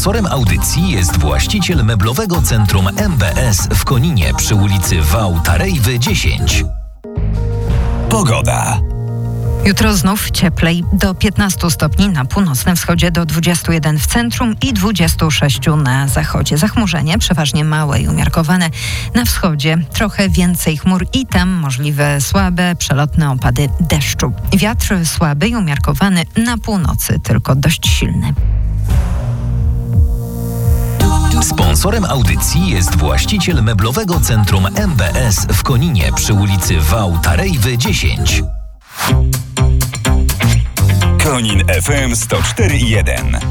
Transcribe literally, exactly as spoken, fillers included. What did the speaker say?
Sponsorem audycji jest właściciel meblowego centrum M B S w Koninie przy ulicy Wałtarejwy dziesięć. Pogoda. Jutro znów cieplej, do piętnastu stopni na północnym wschodzie, do dwudziestu jeden w centrum i dwudziestu sześciu na zachodzie. Zachmurzenie przeważnie małe i umiarkowane. Na wschodzie trochę więcej chmur i tam możliwe słabe, przelotne opady deszczu. Wiatr słaby i umiarkowany, na północy tylko dość silny. Sponsorem audycji jest właściciel meblowego centrum M B S w Koninie przy ulicy Wałtarejwy dziesięć. Konin F M sto cztery i jeden.